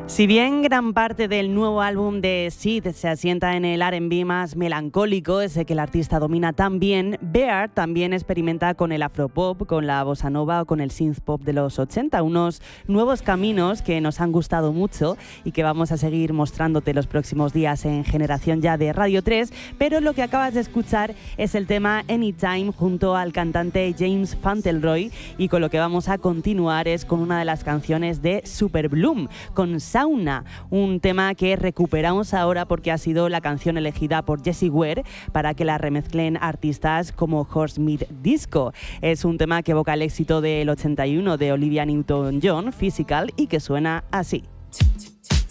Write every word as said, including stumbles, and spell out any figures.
Si bien gran parte del nuevo álbum de Sid se asienta en el R and B más melancólico, ese que el artista domina tan bien, Bear también experimenta con el afropop, con la bossa nova o con el synth pop de los ochenta, unos nuevos caminos que nos han gustado mucho y que vamos a seguir mostrándote los próximos días en Generación Ya de Radio tres, pero lo que acabas de escuchar es el tema Anytime junto al cantante James Fauntleroy, y con lo que vamos a continuar es con una de las canciones de Superbloom, con Sauna, un tema que recuperamos ahora porque ha sido la canción elegida por Jessie Ware para que la remezclen artistas como Horsemeat Disco. Es un tema que evoca el éxito del ochenta y uno de Olivia Newton-John, Physical, y que suena así.